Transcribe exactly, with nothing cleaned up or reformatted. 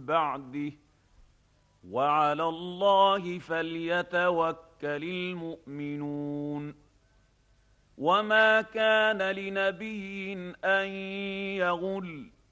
بعده وعلى الله فليتوكل المؤمنون وما كان لنبي أن يغل